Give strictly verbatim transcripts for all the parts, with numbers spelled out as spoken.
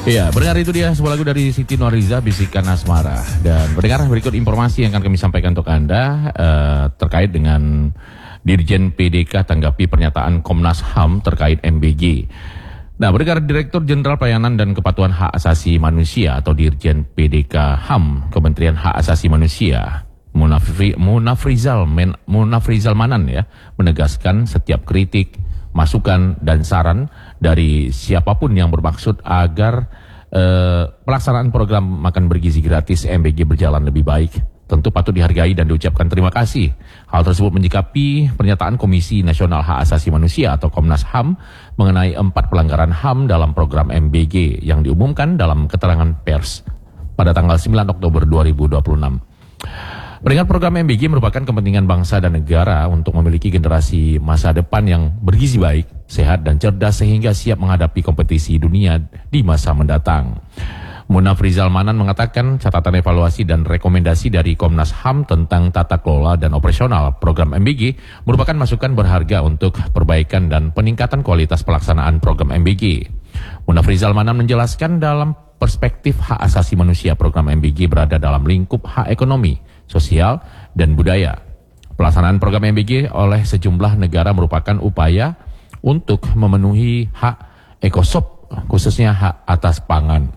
Iya, benar itu dia sebuah lagu dari Siti Nurhaliza, Bisikan Asmara. Dan pendengar, berikut informasi yang akan kami sampaikan untuk Anda uh, terkait dengan Dirjen P D K tanggapi pernyataan Komnas H A M terkait M B G. Nah, pendengar, Direktur Jenderal Pelayanan dan Kepatuhan Hak Asasi Manusia atau Dirjen P D K H A M Kementerian Hak Asasi Manusia, Munafri, Munafrizal Men, Munafrizal Manan ya, menegaskan setiap kritik, masukan dan saran dari siapapun yang bermaksud agar eh, pelaksanaan program makan bergizi gratis M B G berjalan lebih baik tentu patut dihargai dan diucapkan terima kasih. Hal tersebut menyikapi pernyataan Komisi Nasional Hak Asasi Manusia atau Komnas H A M mengenai empat pelanggaran H A M dalam program M B G yang diumumkan dalam keterangan pers pada tanggal sembilan Oktober dua ribu dua puluh enam. Mendengar program M B G merupakan kepentingan bangsa dan negara untuk memiliki generasi masa depan yang bergizi baik, sehat dan cerdas sehingga siap menghadapi kompetisi dunia di masa mendatang. Munafrizal Manan mengatakan catatan evaluasi dan rekomendasi dari Komnas H A M tentang tata kelola dan operasional program M B G merupakan masukan berharga untuk perbaikan dan peningkatan kualitas pelaksanaan program M B G. Munafrizal Manan menjelaskan dalam perspektif hak asasi manusia program M B G berada dalam lingkup hak ekonomi, sosial, dan budaya. Pelaksanaan program M B G oleh sejumlah negara merupakan upaya untuk memenuhi hak ekosop, khususnya hak atas pangan.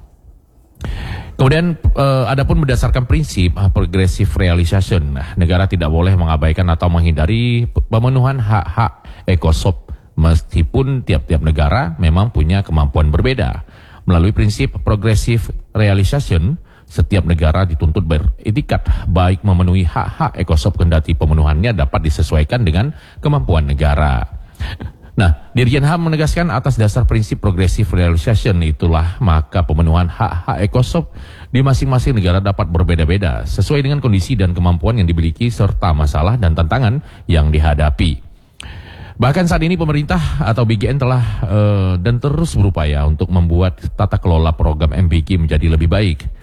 Kemudian eh, adapun berdasarkan prinsip progressive realization, negara tidak boleh mengabaikan atau menghindari pemenuhan hak-hak ekosop meskipun tiap-tiap negara memang punya kemampuan berbeda. Melalui prinsip progressive realization, setiap negara dituntut beretikat baik memenuhi hak-hak ekosop kendati pemenuhannya dapat disesuaikan dengan kemampuan negara. Nah, Dirjen H A M menegaskan atas dasar prinsip progressive realization itulah maka pemenuhan hak-hak ekosop di masing-masing negara dapat berbeda-beda sesuai dengan kondisi dan kemampuan yang dimiliki serta masalah dan tantangan yang dihadapi. Bahkan saat ini pemerintah atau B G N telah uh, dan terus berupaya untuk membuat tata kelola program M B G menjadi lebih baik.